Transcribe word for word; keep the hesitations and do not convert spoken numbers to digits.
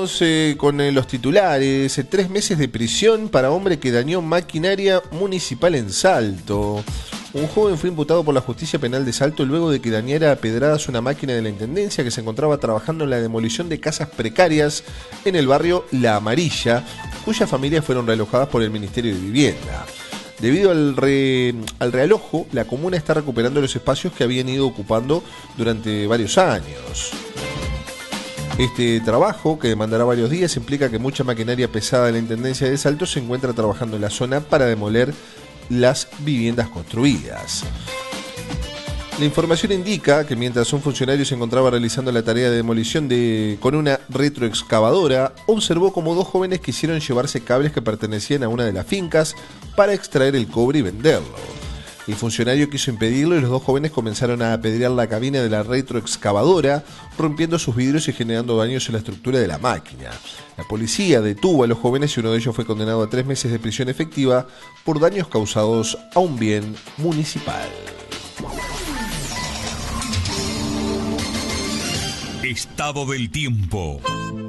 Eh, con eh, los titulares, eh, tres meses de prisión para hombre que dañó maquinaria municipal en Salto. Un joven fue imputado por la justicia penal de Salto luego de que dañara a pedradas una máquina de la intendencia que se encontraba trabajando en la demolición de casas precarias en el barrio La Amarilla, cuyas familias fueron realojadas por el Ministerio de Vivienda. Debido al, re, al realojo, la comuna está recuperando los espacios que habían ido ocupando durante varios años. Este trabajo, que demandará varios días, implica que mucha maquinaria pesada de la Intendencia de Salto se encuentra trabajando en la zona para demoler las viviendas construidas. La información indica que mientras un funcionario se encontraba realizando la tarea de demolición de, con una retroexcavadora, observó como dos jóvenes quisieron llevarse cables que pertenecían a una de las fincas para extraer el cobre y venderlo. El funcionario quiso impedirlo y los dos jóvenes comenzaron a apedrear la cabina de la retroexcavadora, rompiendo sus vidrios y generando daños en la estructura de la máquina. La policía detuvo a los jóvenes y uno de ellos fue condenado a tres meses de prisión efectiva por daños causados a un bien municipal. Estado del tiempo.